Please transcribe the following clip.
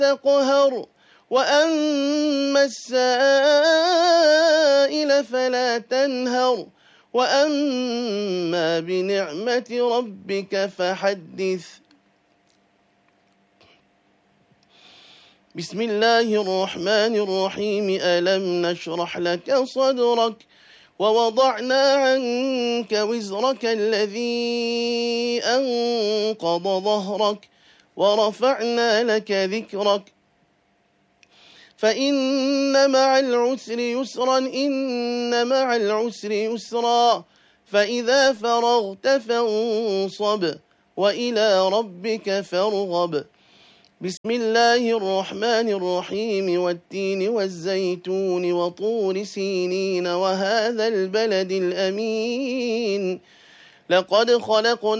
تقهر وأما السائل فلا تنهر وأما بنعمة ربك فحدث. بسم الله الرحمن الرحيم. ألم نشرح لك صدرك ووضعنا عنك وزرك الذي أنقض ظهرك ورفعنا لك ذكرك فإن مع العسر يسرا إن مع العسر يسرا فإذا فرغت فانصب وإلى ربك فارغب. بسم الله الرحمن الرحيم. والتين والزيتون وطور سينين وهذا البلد الأمين. لقد خلقنا